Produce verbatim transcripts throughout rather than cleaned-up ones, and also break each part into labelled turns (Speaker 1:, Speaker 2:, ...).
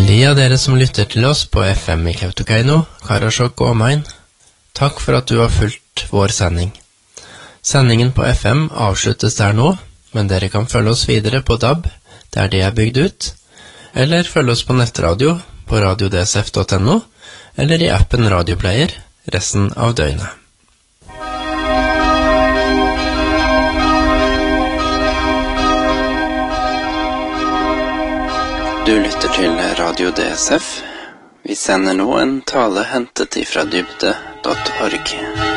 Speaker 1: Til de av dere som lytter til oss på F M i Kautokeino, Karasjok og omegn, takk for at du har fulgt vår sending. Sendingen på F M avsluttes der nå, men dere kan følge oss videre på D A B, der det er bygd ut, eller følge oss på nettradio på radio d s f punktum n o, eller i appen Radioplayer resten av døgnet. Du lytter til Radio D S F. Vi sender nå en tale hentet ifra dybde punktum org.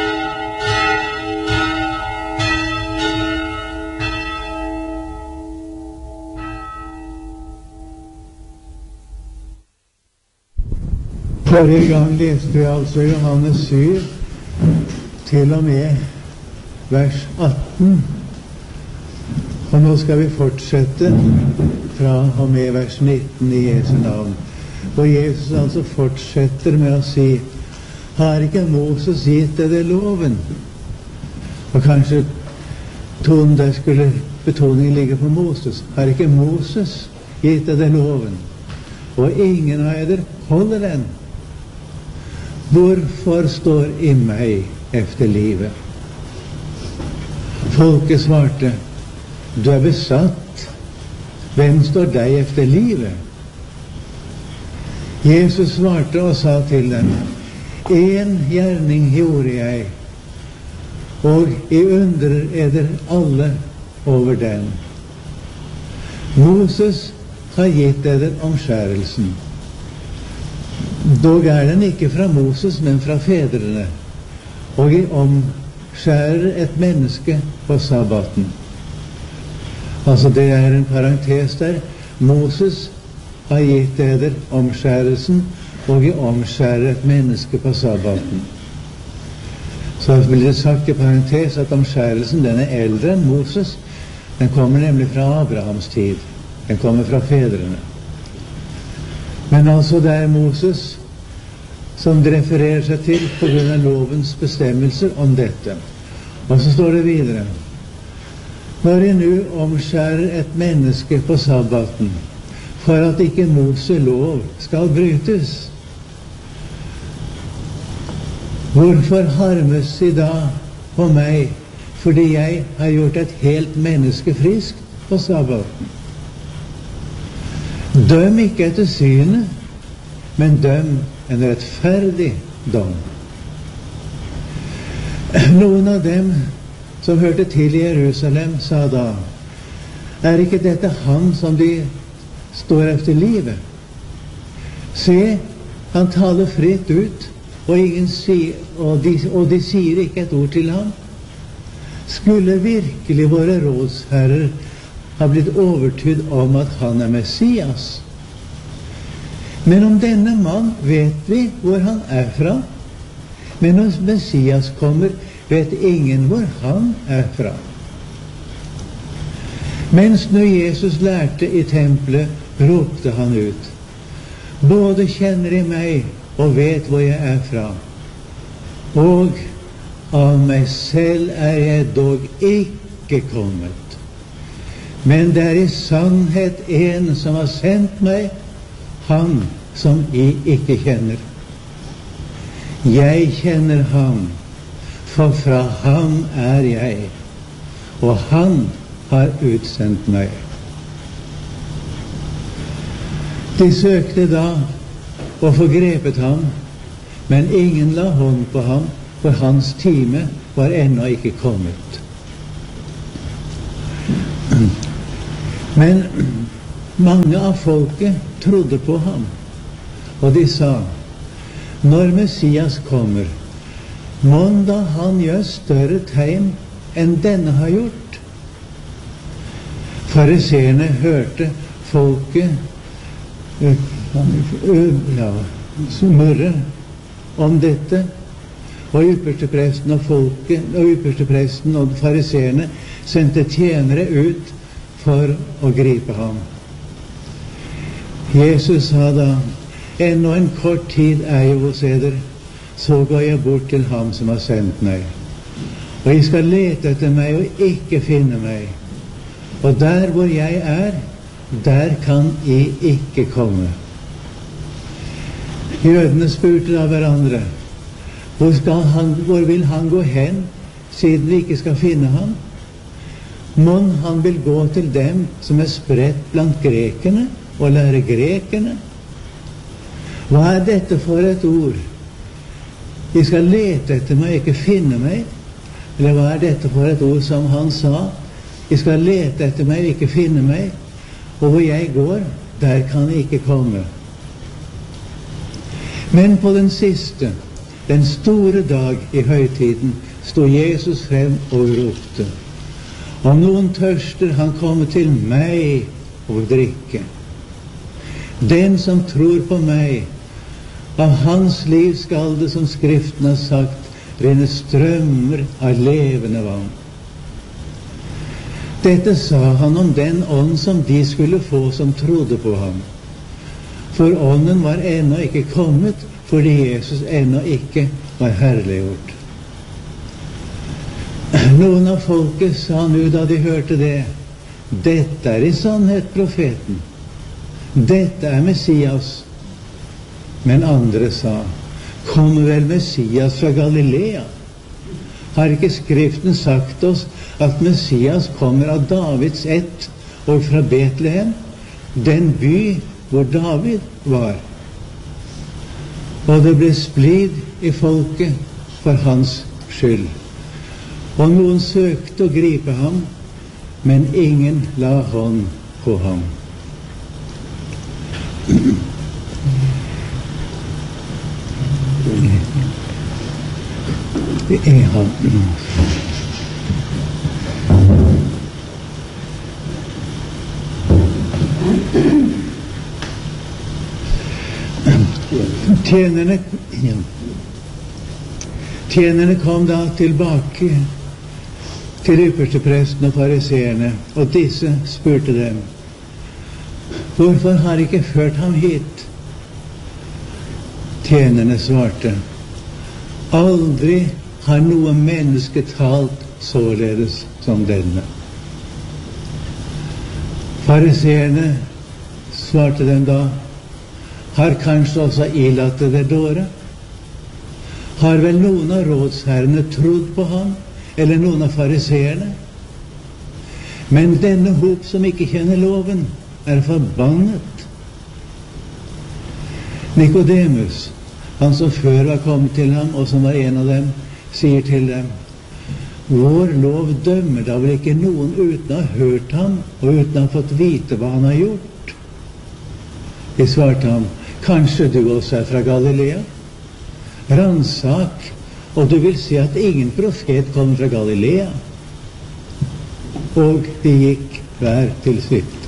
Speaker 2: Forrige gang leste vi altså Johannes syv, til og med vers atten. Og nå skal vi fortsette fra og med vers nitten i Jesu navn. Og Jesus altså fortsetter med å si, har ikke Moses gitt dere loven? Og kanskje tonen der skulle betoningen ligge på Moses. Har ikke Moses gitt dere loven? Og ingen av dere holder den. Hvorfor står i meg efter livet? Folket svarte, du er besatt. Hvem står deg efter livet? Jesus svarte og sa til dem, en gjerning gjorde jeg, og I undrer eder alle over den. Moses har gitt eder omskjærelsen. Dog er den ikke fra Moses, men fra fedrene, og I omskjærer et menneske på sabbaten. Altså det er en parentes der. Moses har gitt eder omskjærelsen, og I omskjærer et menneske på sabbaten. Så vil det sagt I parentes at omskjærelsen den er eldre enn Moses. Den kommer nemlig fra Abrahams tid. Den kommer fra fedrene. Men altså det er Moses som det refererer seg til på grunn av lovens bestemmelser om dette. Og så står det videre, når I nu omskjærer et menneske på sabbaten, for at ikke Mose lov skal brytes, hvorfor harmes I da på meg, fordi jeg har gjort et helt menneske frisk på sabbaten? Døm ikke etter synet, men døm en rettferdig dom. Noen av dem som hørte til I Jerusalem sa da, er ikke dette han som de står efter livet? Se, han taler fritt ut, og, ingen sier, og, de, og de sier ikke et ord til ham. Skulle virkelig våre rådsherrer har blitt overtydd om at han er Messias? Men om denne mann vet vi hvor han er fra. Men når Messias kommer, vet ingen hvor han er fra. Mens nå Jesus lærte I tempelet, ropte han ut, både kjenner I meg og vet hvor jeg er fra, og av meg selv er jeg dog ikke kommet. Men det er I sannhet en som har sendt meg, han som I ikke kjenner. Jeg kjenner ham, for fra ham er jeg, og han har utsendt meg. De søkte da å få grepet ham, men ingen la hånd på ham, for hans time var ennå ikke kommet. Men mange av folket trodde på ham, og de sa, når Messias kommer, månda han gjør større tegn enn denne har gjort. Fariseerne hørte folket ja, murre om dette, og ypperstepresten og folket, og ypperstepresten og fariseerne sendte tjenere ut for å gripe ham. Jesus sa da, ennå en kort tid er jeg hos eder, så går jeg bort til ham som har sendt meg. Og jeg skal lete etter meg og ikke finne meg. Og der hvor jeg er, der kan jeg ikke komme. Jødene spurte da hverandre, hvor, skal han, hvor vil han gå hen, siden vi ikke skal finne ham? Mon han vil gå til dem som er spredt blant grekerne, og lære grekerne? Hva er dette for et ord? De skal lete etter meg, ikke finne meg. Eller hva er dette for et ord som han sa? De skal lete etter meg, ikke finne meg. Og hvor jeg går, der kan de ikke komme. Men på den siste, den store dag i høytiden, stod Jesus frem og ropte: om noen tørster, han komme til meg og drikke. Den som tror på meg, av hans liv skal det, som Skriften har sagt, renne strømmer av levende vann. Dette sa han om den ånd som de skulle få som trodde på ham. For ånden var ennå ikke kommet, fordi Jesus ennå ikke var herliggjort. Noen av folket sa nå da de hørte det: dette er i sannhet profeten. Dette er Messias. Men andre sa: kommer vel Messias fra Galilea? Har ikke Skriften sagt oss at Messias kommer av Davids ett og fra Betlehem, den by hvor David var? Og det ble splid i folket for hans skyld. Og noen søkte å gripe ham, men ingen la hånd på ham. Det er han. Tjenerne, ja. Tjenerne kom da tilbake til ypperstepresten og fariseerne, og disse spurte dem: hvorfor har ikke ført ham hit? Tjenerne svarte: aldri har noe menneske talt således som denne. Fariseerne svarte dem da: har kanskje også ilatte der dåre? Har vel noen av rådsherrene trodd på ham, eller noen av fariseerne? Men denne hop som ikke kjenner loven, er forbannet. Nikodemus, han som før var kommet til ham, og som var en av dem, sier til dem: vår lov dømmer da vel ikke noen uten å ha hørt ham, og uten å ha fått vite hva han har gjort? De svarte ham: kanskje du også er fra Galilea? Ransak, og du vil se at ingen profet kommer fra Galilea. Og de gikk hver til sitt.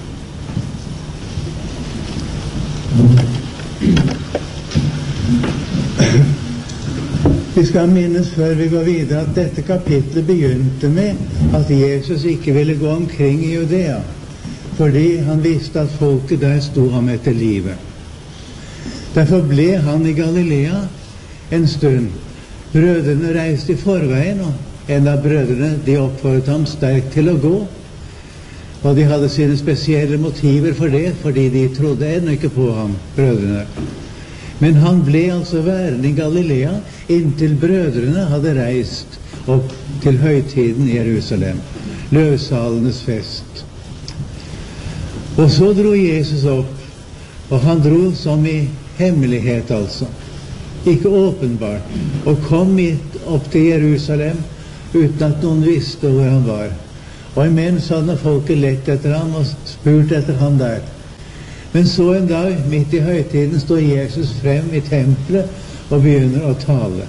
Speaker 2: Vi skal minnes før vi går videre at dette kapitlet begynte med at Jesus ikke ville gå omkring i Judea, fordi han visste at folket der sto ham etter livet. Derfor ble han i Galilea en stund. Brødrene reiste i forveien, og en av brødrene de oppfordret ham sterkt til å gå. Og de hadde sine spesielle motiver for det, fordi de trodde ennå ikke på ham, brødrene. Men han ble altså værende i Galilea inntil brødrene hadde reist opp til høytiden i Jerusalem, løvsalenes fest. Og så dro Jesus opp, og han dro som i hemmelighet altså, ikke åpenbart, og kom opp til Jerusalem uten at noen visste hvor han var. Og imens hadde folket lett etter ham og spurt etter ham der. Men så en dag, midt i høytiden, står Jesus frem i tempelet og begynner å tale.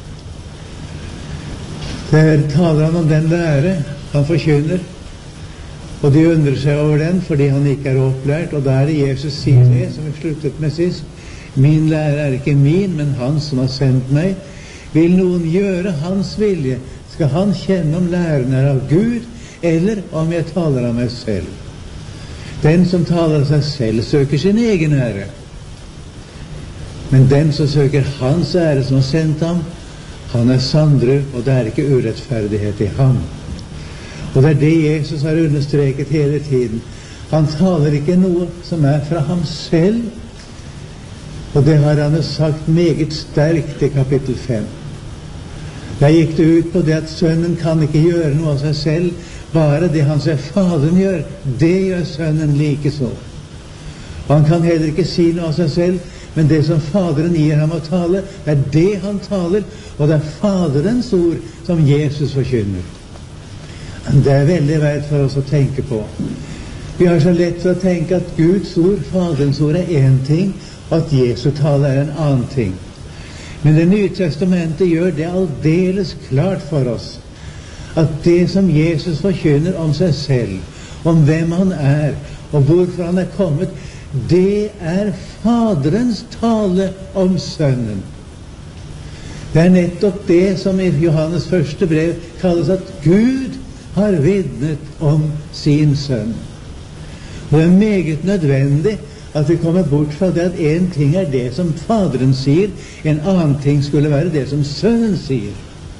Speaker 2: Der taler han om den lære han forkynner, og de undrer seg over den fordi han ikke er opplært, og da er det Jesus sier det, som vi sluttet med sist: min lære er ikke min, men han som har sendt meg. Vil noen gjøre hans vilje, skal han kjenne om læren er av Gud, eller om jeg taler av meg selv. Den som taler av seg selv, søker sin egen ære. Men den som søker hans ære som har sendt ham, han er sandre, og det er ikke urettferdighet i ham. Og det er det Jesus har understreket hele tiden. Han taler ikke noe som er fra ham selv, Og det har han jo sagt meget sterkt i kapittel fem. Der gikk det ut på det at sønnen kan ikke gjøre noe av seg selv, bare det han ser faderen gjør, det gjør sønnen like så. Og han kan heller ikke si noe av seg selv, men det som faderen gir ham å tale, det er det han taler, og det er faderens ord som Jesus forkynner. Det er veldig verdt for oss å tenke på. Vi har så lett for å tenke at Guds ord, faderens ord, er en ting, og at Jesu tale er en annen ting. Men Det nye testamentet gjør det aldeles klart for oss at det som Jesus forkynner om seg selv, om hvem han er, og hvorfor han er kommet, det er faderens tale om sønnen. Det er nettopp det som i Johannes første brev kalles at Gud har vitnet om sin sønn. Og det er meget nødvendig at vi kommer bort fra det at en ting er det som faderen sier, en annen ting skulle være det som sønnen sier.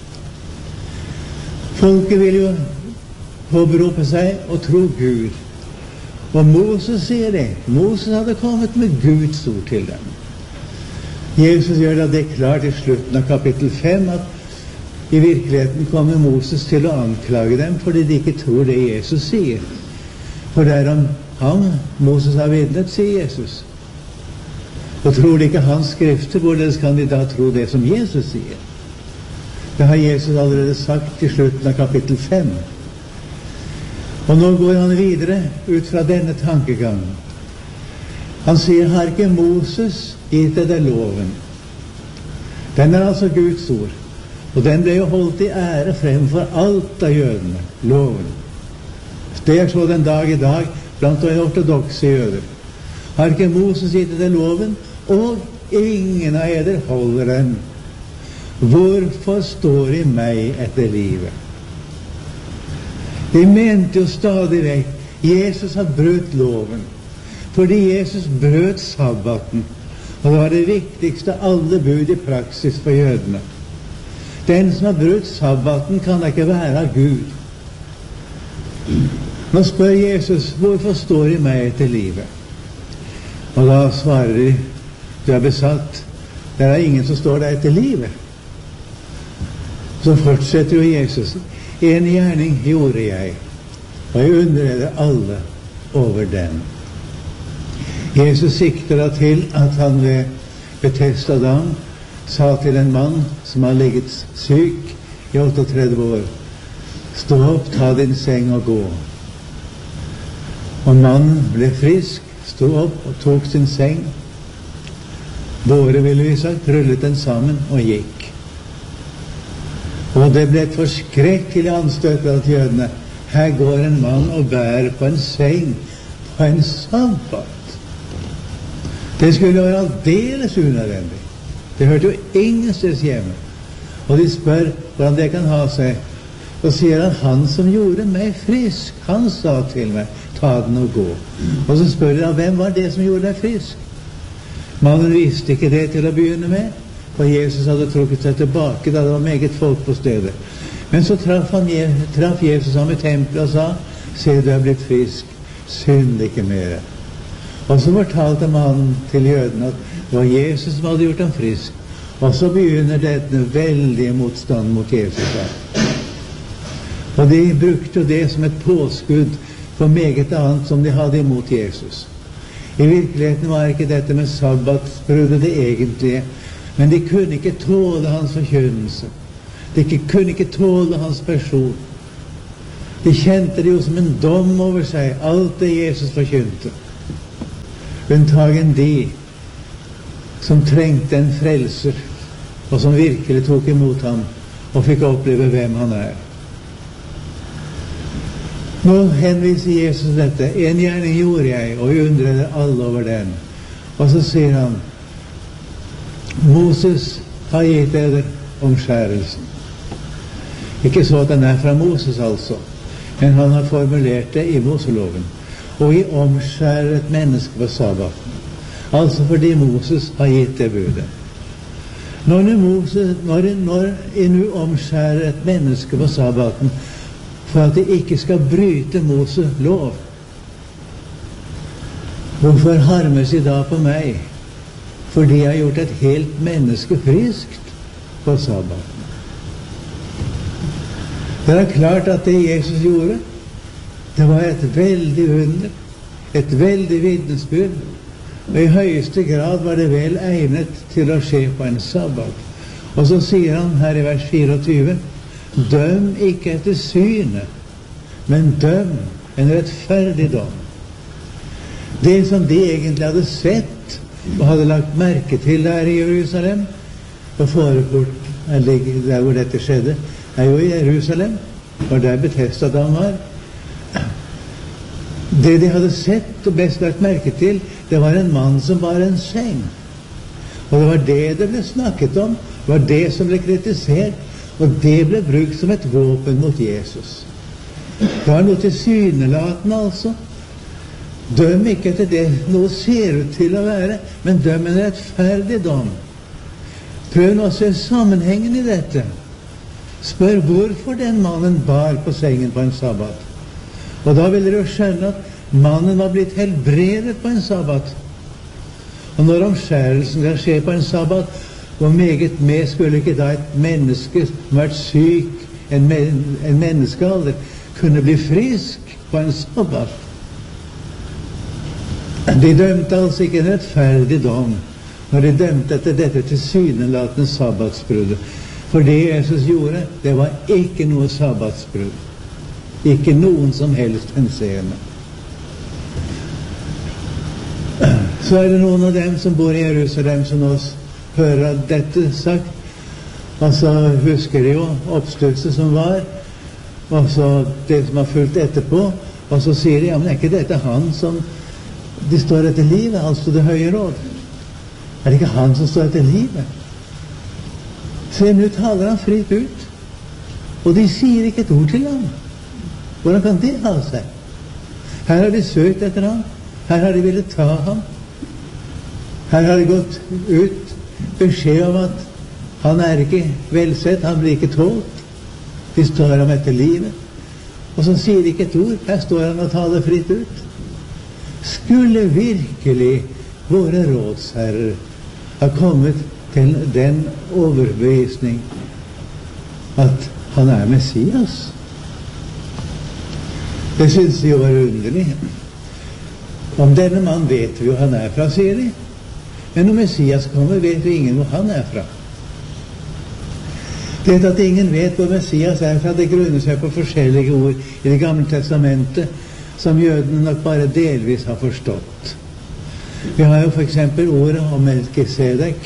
Speaker 2: Folket vil jo påberope seg og tro Gud. Og Moses sier det. Moses hadde kommet med Guds ord til dem. Jesus gjør da det klart i slutten av kapittel fem at i virkeligheten kommer Moses til å anklage dem fordi de ikke tror det Jesus sier. For det er om han, Moses har vitnet, sier Jesus. Og tror de ikke hans skrifter, hvordan kan de da tro det som Jesus sier? Det har Jesus allerede sagt i slutten av kapittel fem. Og nå går han videre ut fra denne tankegangen. Han sier, har ikke Moses gitt deg loven? Den er altså Guds ord. Og den ble jo holdt i ære fremfor alt av jødene, loven. Det er så den dag i dag blant de ortodokse jøder. Har ikke Moses gitt deg loven, og ingen av eder holder den? Hvorfor står I meg etter livet? De mente jo stadig vekk Jesus har brutt loven, fordi Jesus brøt sabbaten, og det var det viktigste alle bud i praksis for jødene. Den som har brutt sabbaten kan ikke være av Gud. Nå spør Jesus, hvorfor står I meg etter livet? Og da svarer de, du er besatt, det er ingen som står deg etter livet. Så fortsetter jo Jesus, en gjerning gjorde jeg, og jeg undrer alle over den. Jesus sikter da til at han ved Betesda dam sa til en mann som har ligget syk i trettioåtte år, stå opp, ta din seng og gå. Og mannen ble frisk, stod opp og tok sin seng. Båre, ville vi sagt, rullet den sammen og gikk. Og det ble et forskrekkelig anstøt blant jødene. Her går en mann og bærer på en seng på en sabbat. Det skulle være aldeles unødvendig. Det hørte jo ingen steds hjemme. Og de spør hvordan det kan ha seg. Og sier han, han som gjorde meg frisk, han sa til meg, ta den og gå. Og så spør de, hvem var det som gjorde deg frisk? Mannen visste ikke det til å begynne med, for Jesus hadde trukket seg tilbake da det var meget folk på stedet. Men så traff, han, traff Jesus ham i tempelet og sa, se, du er blitt frisk, synd ikke mer. Og så fortalte mannen til jødene at det var Jesus som hadde gjort ham frisk. Og så begynner denne veldige motstand mot Jesus da. Og de brukte det som et påskudd for meget annet som de hadde imot Jesus. I virkeligheten var ikke dette med sabbatsbruddet det egentlige, men de kunne ikke tåle hans forkynnelse. De kunne ikke tåle hans person. De kjente det jo som en dom over seg, alt det Jesus forkynte. Unntagen de som trengte en frelser, og som virkelig tok imot ham, og fikk oppleve hvem han er. Nå henviser Jesus dette. En gjerning gjorde jeg, og jeg undret alle over den. Og så sier han, Moses har gitt dere omskjærelsen. Ikke så at den er fra Moses altså, men han har formulert det i Moseloven. Og i omskjærer et menneske på sabbaten. Altså fordi Moses har gitt det budet. Når Moses, når, når en omskjærer et menneske på sabbaten, for at de ikke skal bryte Moses lov, hvorfor harmes de da på meg? for de har gjort et helt menneske friskt på sabbaten. Det er klart at det Jesus gjorde, det var et veldig under, et veldig vitnesbyrd, og i høyeste grad var det vel egnet til å skje på en sabbat. Og så sier han her i vers fireogtyve, døm ikke etter synet, men døm en rettferdig dom. Det som de egentlig hadde sett og hadde lagt merke til der i Jerusalem, og foregått der hvor dette skjedde, er jo i Jerusalem, og der Betesda-dam var. Det de hadde sett og best lagt merke til, det var en mann som var en seng. Og det var det det ble snakket om, det var det som ble kritisert, og det ble brukt som et våpen mot Jesus. Det var noe tilsynelatende, altså. Døm ikke etter det noe ser ut til å være, men døm en rettferdig dom. Prøv nå å se sammenhengen i dette. Spør hvorfor den mannen bar på sengen på en sabbat. Og da vil dere jo skjønne at mannen var blitt helbredet på en sabbat. Og når omskjærelsen kan skje på en sabbat, hvor meget med skulle ikke da et menneske som har vært syk, en, men, en menneskealder, kunne bli frisk på en sabbat? De dømte altså ikke en rettferdig dom når de dømte etter dette tilsynelatende sabbatsbruddet. For det Jesus gjorde, det var ikke noe sabbatsbrudd. Ikke noen som helst henseende. Så er det noen av dem som bor i Jerusalem som nå hører at dette sagt. Og så husker de jo oppstykkelsen som var, og så det som har fulgt etterpå, og så sier de, ja, men er ikke dette han som de står etter livet, altså det høye råd? Er det ikke han som står etter livet? Se, nå taler han fritt ut, og de sier ikke et ord til ham. Hvordan kan det ha seg? Her har de søkt etter ham, her har de villet ta ham, her har de gått ut beskjed om at han er ikke velsett, han blir ikke tålt. De står ham etter livet, og så sier de ikke et ord. Her står han og taler fritt ut. Skulle virkelig våre rådsherrer ha kommet til den overbevisning at han er Messias? Det synes de jo var underlig. Om denne mann vet vi jo han er fra, sier de. Men når Messias kommer, vet vi ingen hvor han er fra. Det at ingen vet hvor Messias er fra, det grunner seg på forskjellige ord i Det gamle testamentet, som jødene nok bare delvis har forstått. Vi har jo for eksempel ordet om Melkisedek,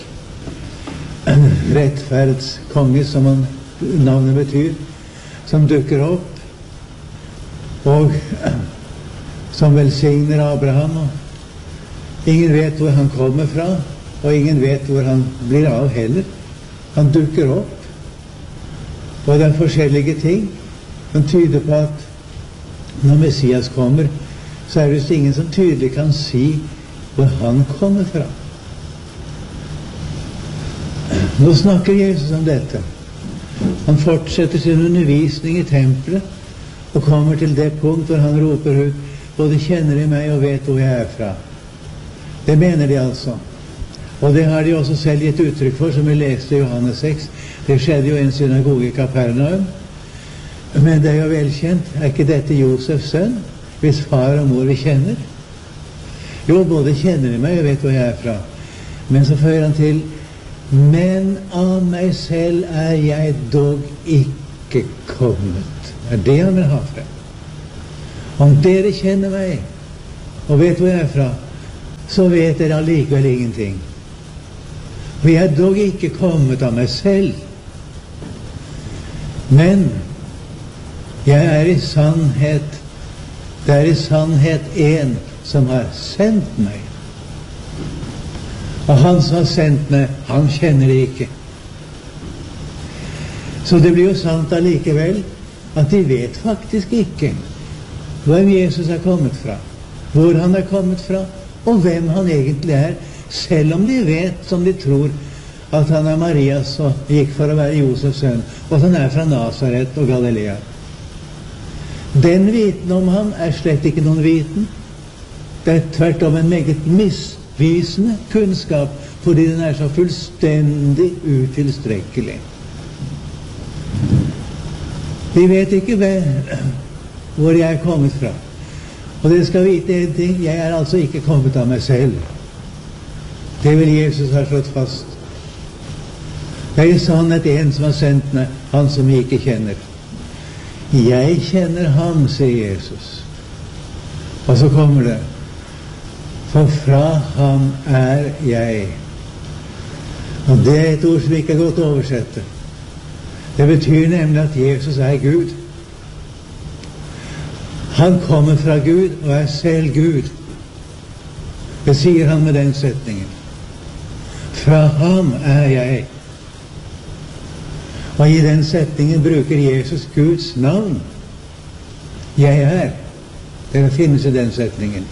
Speaker 2: rettferdskonge, som han, navnet betyr, som dukker opp, og som velsigner Abraham. Og ingen vet hvor han kommer fra, og ingen vet hvor han blir av heller. Han dukker opp, og det er forskjellige ting som tyder på at når Messias kommer, så er det just ingen som tydelig kan si hvor han kommer fra. Nå snakker Jesus om dette. Han fortsetter sin undervisning i tempelet og kommer til det punkt hvor han roper ut, både kjenner de meg og vet hvor jeg er fra. Det mener de altså. Og det har de også selv gitt uttrykk for, som vi leste i Johannes seks. Det skjedde jo i en synagoge i Kapernaum. Men det er jo velkjent. Er ikke dette Josefs sønn, hvis far og mor vi kjenner? Jo, både kjenner de meg og vet hvor jeg er fra. Men så fører han til, men av meg selv er jeg dog ikke kommet. Det er det han vil ha fra. Om dere kjenner meg og vet hvor jeg er fra, så vet dere allikevel ingenting. For jeg er dog ikke kommet av meg selv, men jeg er i sannhet, det er i sannhet en som har sendt meg. Og han som har sendt meg, han kjenner det ikke. Så det blir jo sant allikevel at de vet faktisk ikke hvem Jesus er kommet fra, hvor han er kommet fra, og hvem han egentlig er, selv om de vet, som de tror, at han er Marias og gikk for å være Josefs sønn, og at han er fra Nazaret og Galilea. Den viten om ham er slett ikke noen viten. Det er tvert om en meget misvisende kunnskap, fordi den er så fullstendig utilstrekkelig. Vi vet ikke hvor jeg er kommet fra. Og dere skal vite en ting, jeg er altså ikke kommet av meg selv. Det vil Jesus ha slått fast. Jeg er i sannhet en som har sendt meg, han som jeg ikke kjenner. Jeg kjenner ham, sier Jesus. Og så kommer det, for fra ham er jeg. Og det er et ord som ikke er godt å oversette. Det betyr nemlig at Jesus er Gud. Han kommer fra Gud og er selv Gud. Det sier han med den setningen. Fra ham er jeg. Og i den setningen bruker Jesus Guds navn. Jeg er. Det finnes i den setningen.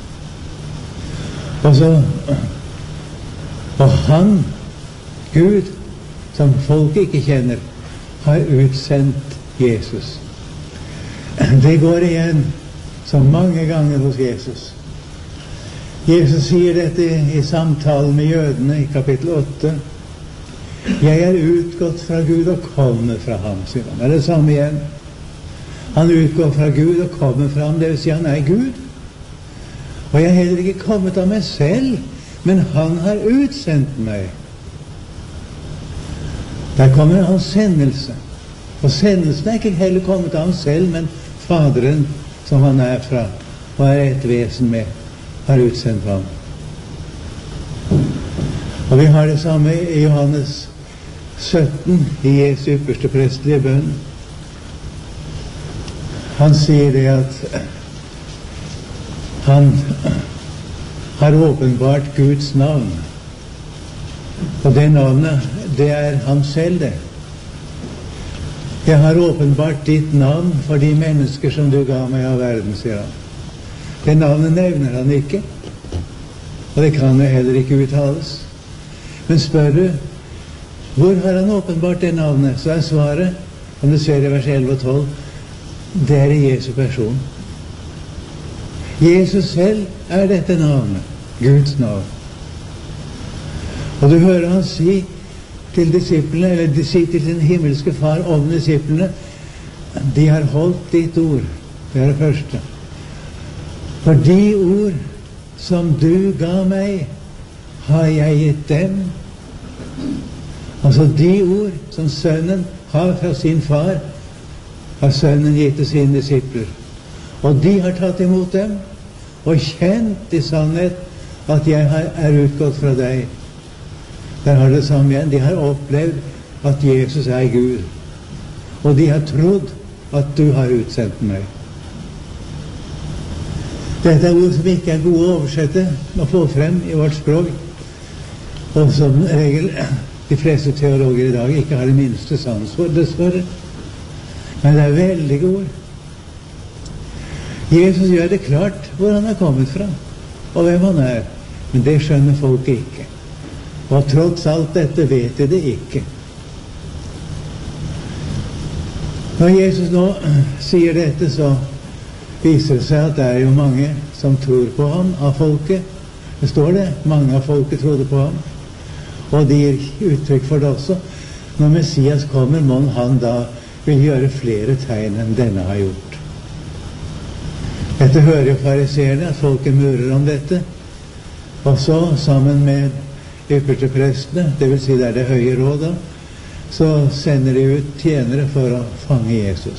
Speaker 2: Og så og han, Gud, som folk ikke kjenner, har utsendt Jesus. Det går igjen så mange ganger hos Jesus. Jesus sier dette i samtalen med jødene i kapittel åtte. Jeg er utgått fra Gud og kommer fra ham, sier han. Det er det samme igjen. Han utgår fra Gud og kommer fra ham, det vil si han er Gud. Og jeg er heller ikke kommet av meg selv, men han har utsendt meg. Der kommer hans sendelse. Og sendelsen er ikke heller kommet av ham selv, men Faderen, som han er fra, og er et vesen med, har utsendt ham. Og vi har det samme i Johannes sytten, i Jesu ypperste prestelige bønn. Han sier det at han har åpenbart Guds navn. Og det navnet, det er ham selv, det. Jeg har åpenbart ditt navn for de mennesker som du ga meg av verden, sier han. Det navnet nevner han ikke, og det kan jo heller ikke uttales. Men spør du, hvor har han åpenbart det navnet? Så er svaret, om du ser i vers elleve og tolv, det er i Jesu person. Jesus selv er dette navnet, Guds navn. Og du hører han si til disiplene, eller de sier til sin himmelske far om disiplene, de har holdt ditt ord. Det er det første. For de ord som du ga meg, har jeg gitt dem. Altså de ord som sønnen har fra sin far, har sønnen gitt til sine disipler. Og de har tatt imot dem, og kjent i sannhet at jeg er utgått fra deg. Der har det samme igjen. De har opplevd at Jesus er Gud. Og de har trodd at du har utsendt meg. Dette er ord som ikke er gode å oversette og få frem i vårt språk. Og som regel de fleste teologer i dag ikke har det minste sans for, dessverre. Men det er veldige ord. Jesus gjør det klart hvor han er kommet fra, og hvem han er. Men det skjønner folk ikke. Og tross alt dette vet de det ikke. Når Jesus nå sier dette, så viser det seg at det er jo mange som tror på ham av folket. Det står det. Mange av folket trodde på ham. Og de gir uttrykk for det også. Når Messias kommer, må han da vil gjøre flere tegn enn denne har gjort. Dette hører jo fariseerne, at folket murer om dette. Og så, sammen med ypperste prestene, det vil si det er det høye rådet, så sender de ut tjenere for å fange Jesus.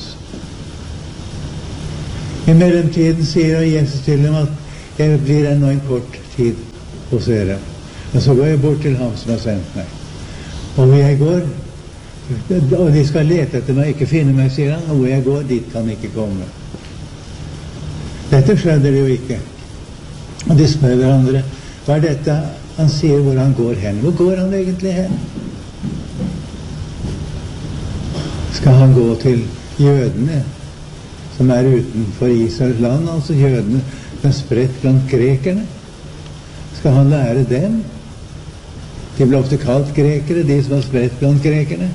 Speaker 2: I mellomtiden sier Jesus til dem at jeg blir ennå en kort tid hos dere. Og så går jeg bort til ham som har sendt meg. Og hvor jeg går, og de skal lete etter meg, ikke finne meg, sier han, og hvor jeg går, dit kan ikke komme. Dette skjønner de jo ikke. Og de spør hverandre, hva er dette? Han sier hvor han går hen. Hvor går han egentlig hen? Skal han gå til jødene som er utenfor Israels land, altså jødene som er spredt blant grekerne? Skal han lære dem? De ble ofte kalt grekere, de som var spredt blant grekerne.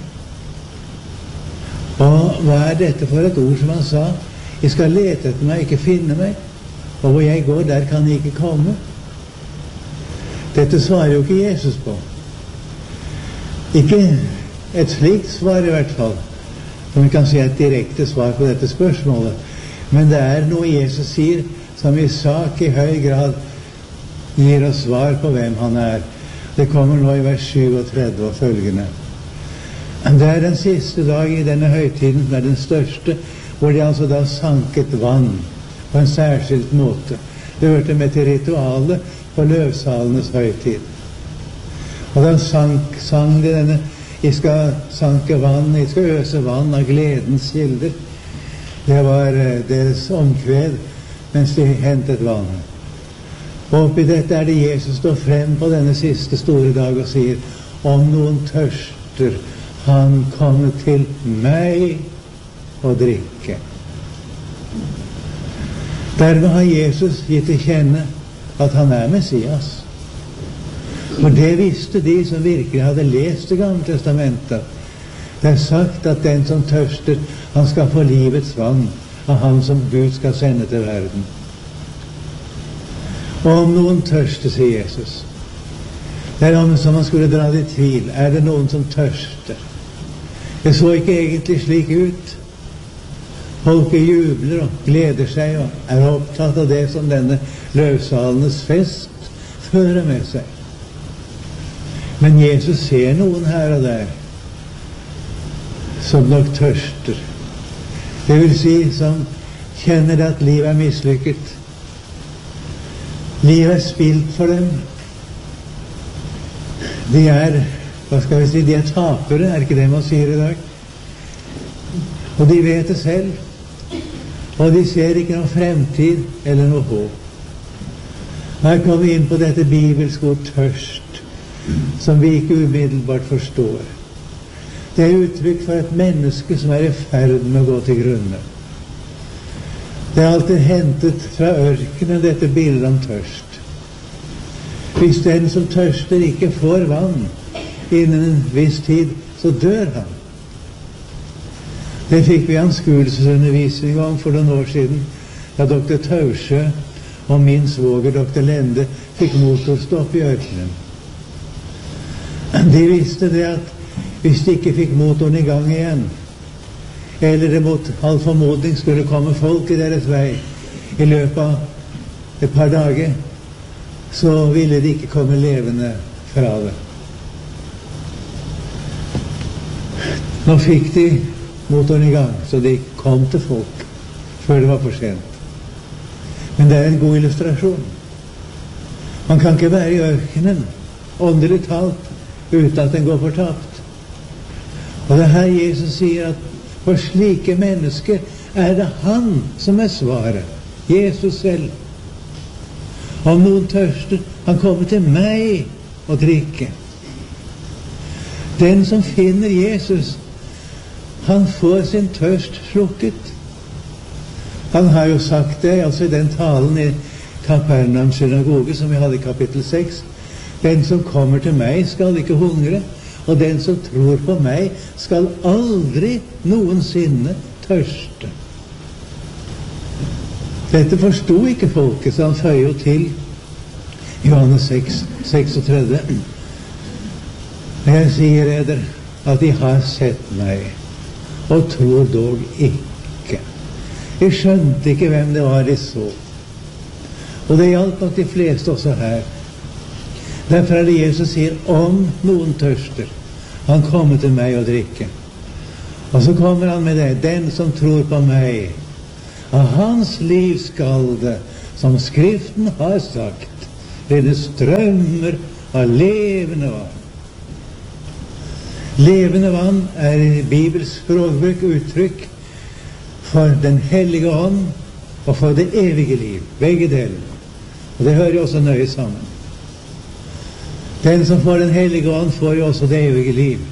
Speaker 2: Og hva er dette for et ord som han sa? Jeg skal lete etter meg, ikke finne meg, og hvor jeg går, der kan jeg ikke komme. Dette svarer jo ikke Jesus på. Ikke et slikt svar i hvert fall, som vi kan si er et direkte svar på dette spørsmålet. Men det er noe Jesus sier som i sak i høy grad gir oss svar på hvem han er. Det kommer nå i vers syvogtredve og følgende. Det er den siste dag i denne høytiden, som er den største, hvor de altså da sanket vann på en særskilt måte. Det hørte med til ritualet på løvsalenes høytid. Og da sank, sang de denne: «Jeg skal sanke vann, jeg skal øse vann av gledens kilder». Det var deres omkved mens de hentet vann. Og oppi dette er det Jesus står frem på denne siste store dag og sier: «Om noen tørster, han kommer til meg og drikke». Dermed har Jesus gitt til kjenne at han er Messias. For det visste de som virkelig hadde lest Det gamle testamentet. Det er sagt at den som tørster, han skal få livets vann av han som Gud skal sende til verden. Og om noen tørster, sier Jesus. Det er om som man skulle dra det i tvil. Er det noen som tørster? Det så ikke egentlig slik ut. Folket jubler og gleder seg og er opptatt av det som denne løvsalenes fest fører med seg. Men Jesus ser noen her og der som nok tørster. Det vil si som kjenner at livet er mislykket. Livet er spilt for dem. De er, hva skal vi si, de er tapere, er ikke det man sier i dag? Og de vet det selv. Og de ser ikke noe fremtid eller noe håp. Her kommer vi inn på dette bibelske ord tørst, som vi ikke umiddelbart forstår. Det er uttrykk for et menneske som er i ferd med å gå til grunne. Det er alltid hentet fra ørkenen, dette bildet om tørst. Hvis den som tørster ikke får vann innen en viss tid, så dør han. Det fikk vi anskuelsesundervisning om for noen år siden, da doktor Tausjø og min svoger doktor Lende fikk motorstopp i ørkenen. De visste det at hvis de ikke fikk motoren i gang igjen, eller det mot all formodning skulle komme folk i deres vei i løpet av et par dager, så ville de ikke komme levende fra det. Nå fikk de motoren i gang, så de kom til folk før det var for sent. Men det er en god illustrasjon. Man kan ikke være i ørkenen, åndelig talt, uten at den går fortapt. Og det er her Jesus sier at for slike mennesker er det han som er svaret. Jesus selv. Om noen tørster, han kommer til meg og drikke. Den som finner Jesus, han får sin tørst slukket. Han har jo sagt det, altså i den talen i Kapernaum synagoge som vi hadde i kapittel seks. Den som kommer til meg skal ikke hungre, og den som tror på meg skal aldri noensinne tørste. Dette forstod ikke folket, så han føyer jo til Johannes seks, seksogtredve. Jeg sier eder at de har sett meg, og tror dog ikke. De skjønte ikke hvem det var de så. Og det hjalp nok de fleste også her. Derfor er det Jesus sier, om noen tørster, han kommer til meg og drikke. Og så kommer han med det, den som tror på meg, av hans liv skal det, som Skriften har sagt, renne strømmer av levende vann. Levende vann er i Bibels språkbruk uttrykk for den hellige ånd og for det evige liv, begge deler. Og det hører jo også nøye sammen. Den som får den hellige ånd får jo også det evige liv.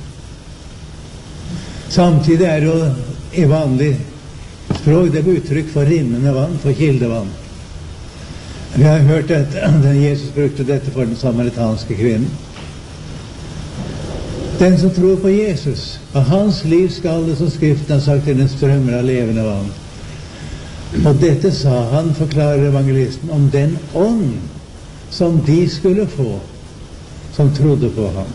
Speaker 2: Samtidig er det jo i vanlig språk det er uttrykk for rinnende vann, for kildevann. Vi har hørt at Jesus brukte dette for den samaritanske kvinnen. Den som tror på Jesus, av hans liv skal det, som Skriften har sagt, til en strømmer av levende vann. Og dette sa han, forklarer evangelisten, om den ånd som de skulle få som trodde på ham.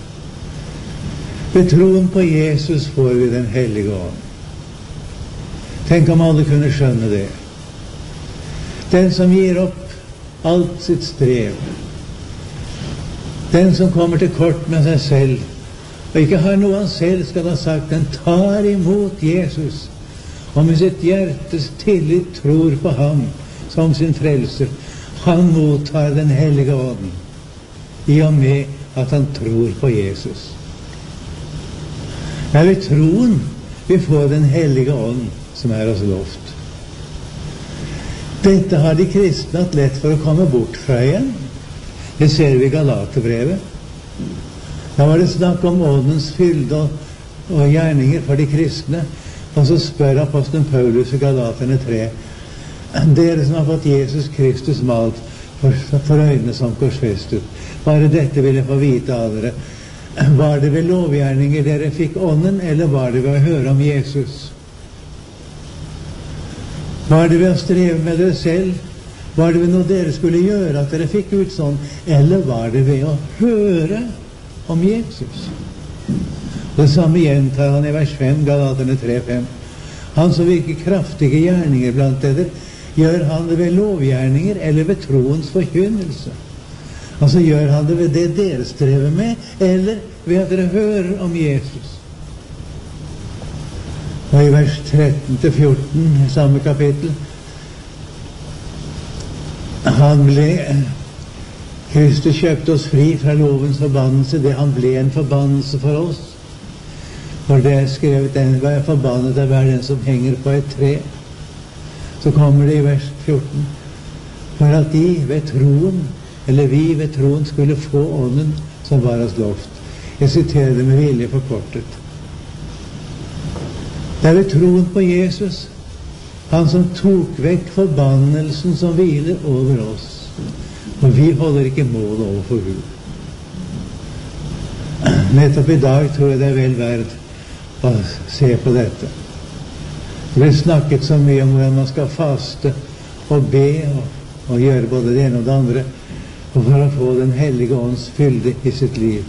Speaker 2: Ved troen på Jesus får vi den hellige ånd. Tenk om alle kunne skjønne det. Den som gir opp alt sitt strev, den som kommer til kort med seg selv, og ikke har noe han selv skal ha sagt, den tar imot Jesus, og med sitt hjertes tillit tror på ham som sin frelser. Han mottar den hellige ånden, i og med at han tror på Jesus. Det er ved troen vi får den hellige ånd som er oss lovt. Dette har de kristne hatt lett for å komme bort fra igjen. Det ser vi i Galaterbrevet. Da var det snakk om åndens fylde og, og gjerninger for de kristne. Og så spør apostelen Paulus i Galaterne tre: dere som har fått Jesus Kristus malt for, for øynene som korsfestet, bare dette vil jeg få vite av dere. Var det ved lovgjerninger dere fikk ånden, eller var det ved å høre om Jesus? Var det ved å streve med dere selv? Var det ved noe dere skulle gjøre at dere fikk ut sånn? Eller var det ved å høre om Jesus? Det samme gjentar han i vers fem, Galaterne tre fem. Han som virker kraftige gjerninger blant dere, gjør han det ved lovgjerninger eller ved troens forkynnelse? Altså gjør han det ved det dere strever med, eller ved at dere hører om Jesus? Og i vers tretten til fjorten i samme kapittel, han ble Kristus kjøpte oss fri fra lovens forbannelse, det han ble en forbannelse for oss. For det er skrevet: den var forbannet av hver den som henger på et tre. Så kommer det i vers fjorten: for at de ved troen, eller vi ved troen, skulle få ånden som var oss lovt. Jeg siterer det med vilje forkortet. Det er ved troen på Jesus, han som tok vekk forbannelsen som hviler over oss. Og vi holder ikke mål overfor Gud. Nettopp i dag tror jeg det er vel verdt å se på dette. Det blir snakket så mye om hvordan man skal faste og be og, og gjøre både det ene og det andre, og for å få den hellige ånds fylde i sitt liv.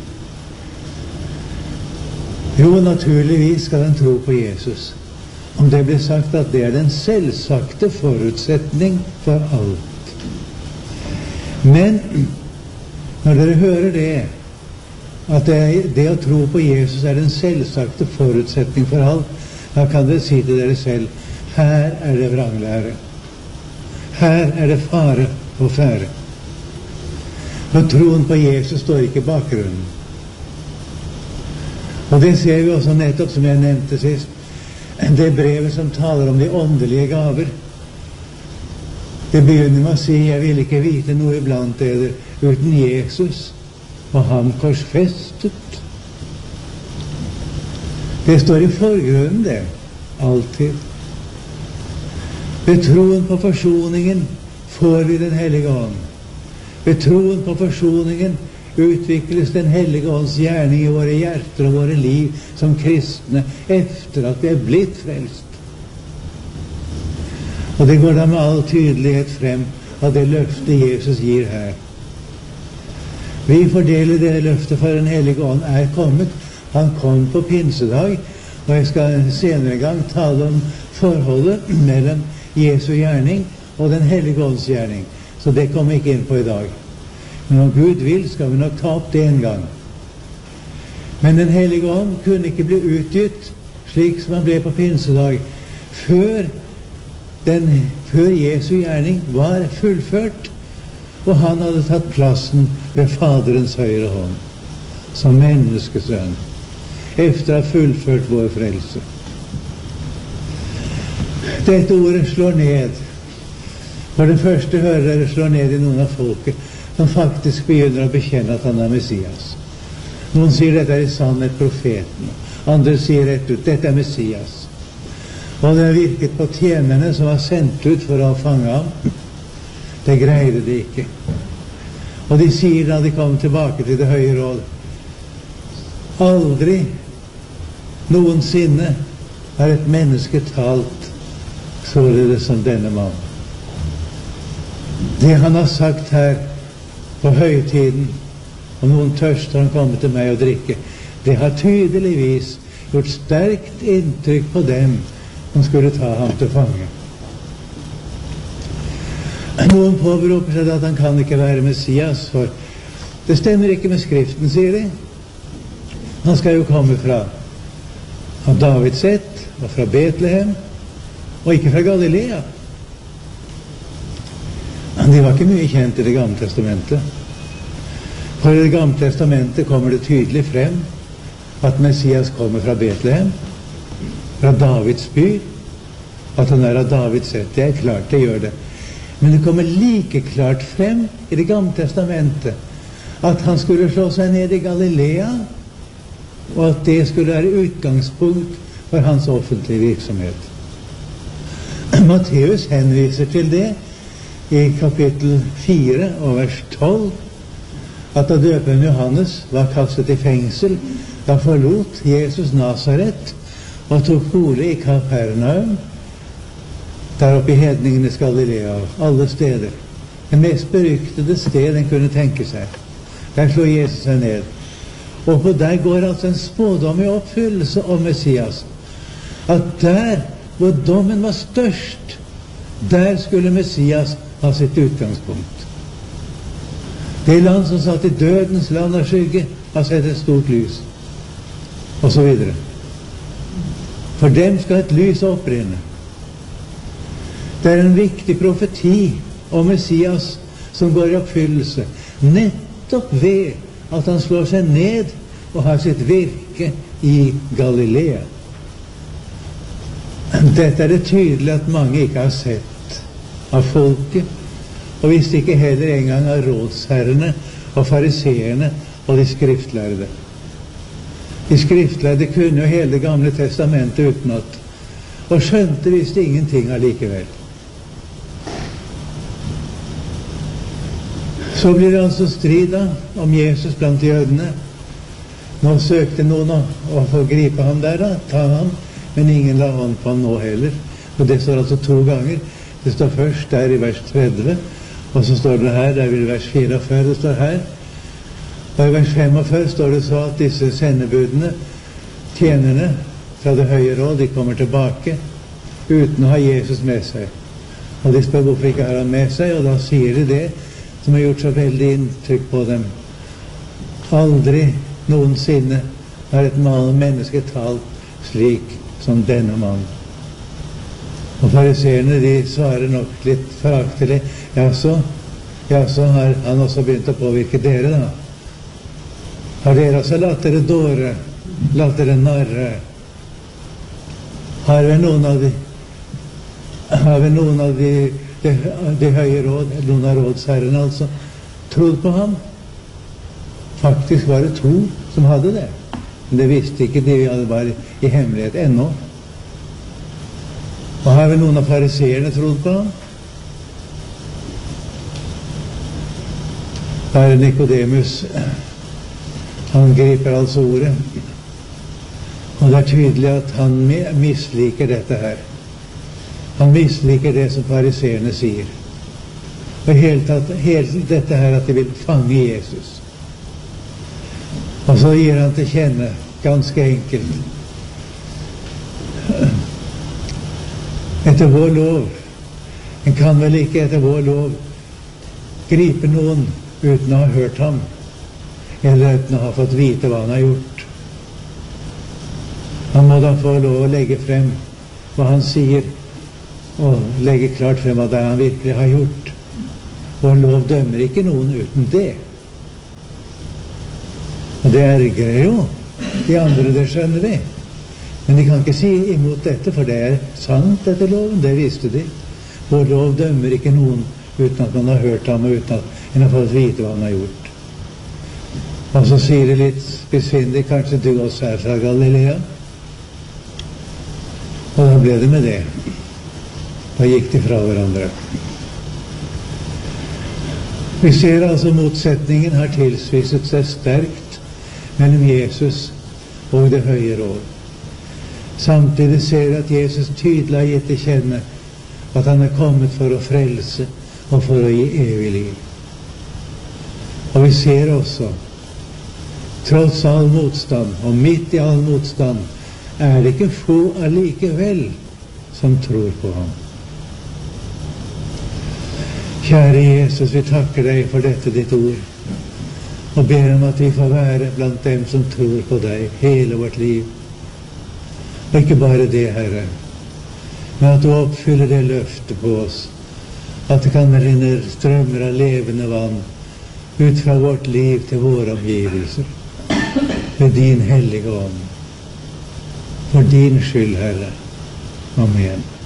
Speaker 2: Jo, naturligvis skal en tro på Jesus. Om det blir sagt at det er den selvsagte forutsetning for alt. Men når dere hører det, at det, det å tro på Jesus er den selvsagte forutsetning for alt, da kan dere si til dere selv: her er det vranglære. Her er det fare og fære. Men troen på Jesus står ikke i bakgrunnen. Og det ser vi også nettopp, som jeg nevnte sist, det brevet som taler om de åndelige gaver. Det begynner med å si: jeg vil ikke vite noe iblant dere uten Jesus og ham korsfestet. Det står i forgrunnen, det. Alltid. Ved troen på forsoningen får vi den hellige ånd. Ved troen på forsoningen utvikles den hellige ånds gjerning i våre hjerter og våre liv som kristne efter at vi er blitt frelst. Og det går da med all tydelighet frem av det løftet Jesus gir her. Vi fordeler det løftet, for den hellige ånd er kommet. Han kom på pinsedag, og jeg skal senere en gang tale om forholdet mellom Jesu gjerning og den hellige ånds gjerning, så det kommer jeg ikke inn på i dag. Men om Gud vil, skal vi nok ta opp det en gang. Men den hellige ånd kunne ikke bli utgitt slik som han ble på pinsedag, før, den, før Jesu gjerning var fullført, og han hadde tatt plassen ved Faderens høyre hånd, som menneskesønn, efter å ha fullført vår frelse. Dette ordet slår ned. For det første hører dere slår ned i noen av folket som faktisk begynner å bekjenne at han er Messias. Noen sier dette er i sannhet profeten. Andre sier rett ut: dette er Messias. Og det virket på tjenerne som var sendt ut for å fange ham. Det greide de ikke. Og de sier da de kom tilbake til det høye råd: aldri noensinne har et menneske talt således som denne mann. Det han har sagt her på høytiden, og noen tørster, han kommer til meg og drikke. Det har tydeligvis gjort sterkt inntrykk på dem som skulle ta ham til fange. Noen påberoper seg at han kan ikke være Messias, for det stemmer ikke med Skriften, sier de. Han skal jo komme fra av Davids ett og fra Betlehem, og ikke fra Galilea. De var ikke mye kjent i Det gamle testamentet. For i Det gamle testamentet kommer det tydelig frem at Messias kommer fra Betlehem, fra Davids by, at han er av Davids ett. Det er klart, det gjør det. Men det kommer like klart frem i Det gamle testamentet at han skulle slå seg ned i Galilea, og at det skulle være utgangspunkt for hans offentlige virksomhet. Matteus henviser til det i kapittel fire og vers tolv, at da døperen Johannes var kastet i fengsel, da forlot Jesus Nazaret og tok bolig i Kapernaum, der oppe i hedningenes Galilea, alle steder. Det mest beryktede sted en kunne tenke seg. Der slår Jesus seg ned. Og på der går altså en spådom i oppfyllelse om Messias. At der hvor dommen var størst, der skulle Messias ha sitt utgangspunkt. Det land som satt i dødens land av skygge, har sett et stort lys, og så videre. For dem skal et lys opprinne. Det er en viktig profeti om Messias som går i oppfyllelse, nettopp ved at han slår seg ned og har sitt virke i Galilea. Dette er det tydelig at mange ikke har sett av folket, og visst ikke heller engang av rådsherrene og fariseerne og de skriftlærde. De skriftlærde kunne jo hele Det gamle testamentet utenat, og skjønte visst ingenting allikevel. Så blir det altså strid om Jesus blant jødene. Nå søkte noen å, å få gripe ham der, da, ta ham, men ingen la hånd på ham nå heller. Og det står altså to ganger. Det står først der i vers tretti, og så står det her, der vil vers førtifire, det står her. Og i vers femogfyrre står det så at disse sendebudene, tjenerne fra det høye råd, de kommer tilbake uten å ha Jesus med seg. Og de spør hvorfor ikke har han med seg, og da sier de det som har gjort så veldig inntrykk på dem. Aldri noensinne har et menneske talt slik som denne mannen. Og fariseerne, de svarer nok litt foraktelig. Ja, så, ja, så har han også begynt å påvirke dere, da. Har dere også latt dere dåre, latt dere narre? Har vel noen av de, har vel noen av de, de, de høye råd, noen av rådsherrene altså, trodd på ham? Faktisk var det to som hadde det. Men det visste ikke de, det var i hemmelighet ennå. Og har vel noen av fariseerne trodd på ham? Herre Nikodemus, han griper altså ordet. Og det er tydelig at han misliker dette her. Han misliker det som fariseerne sier. Og helt, tatt, helt dette her at de vil fange Jesus. Og så gir han til kjenne, ganske enkelt, etter vår lov. En kan vel ikke etter vår lov gripe noen uten å ha hørt ham, eller uten å ha fått vite hva han har gjort. Han må da få lov å legge frem hva han sier, og legge klart frem hva det er han virkelig har gjort. Vår lov dømmer ikke noen uten det. Og det ergrer jo de andre, det skjønner vi. Men de kan ikke si imot dette, for det er sant etter loven, det visste de. Vår lov dømmer ikke noen uten at man har hørt ham, og uten at man har fått vite hva han har gjort. Og så sier det litt spissfindig, kanskje du også er fra Galilea? Og da ble det med det. Da gikk de fra hverandre. Vi ser altså motsetningen har tilspisset seg sterkt mellom Jesus og det høye råd. Samtidig ser vi at Jesus tydelig har gitt til kjenne at han er kommet for å frelse og for å gi evig liv. Og vi ser også tross all motstand, og midt i all motstand, er det ikke få allikevel som tror på ham. Kjære Jesus, vi takker deg for dette ditt ord, og ber om at vi får være blant dem som tror på deg hele vårt liv. Og ikke bare det, Herre, men at du oppfyller det løftet på oss, at det kan renne strømmer av levende vann ut fra vårt liv til våre omgivelser, ved din hellige ånd. For din skyld, Herre. Amen.